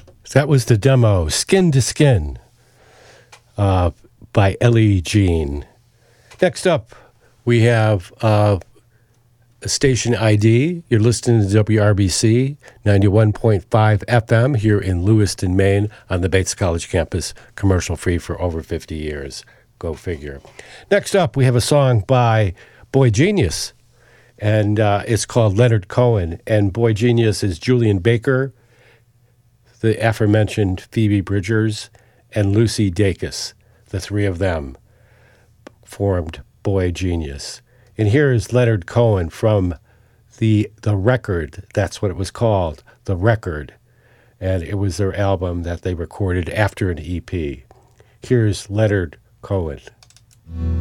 That was the demo, Skin to Skin, by Ellie Jean. Next up, we have Station ID. You're listening to WRBC 91.5 FM here in Lewiston, Maine, on the Bates College campus, commercial-free for over 50 years. Go figure. Next up, we have a song by Boy Genius, and it's called Leonard Cohen. And Boy Genius is Julian Baker, the aforementioned Phoebe Bridgers, and Lucy Dacus. The three of them formed Boy Genius. And here is Leonard Cohen from the Record. That's what it was called, The Record. And it was their album that they recorded after an EP. Here's Leonard Cohen.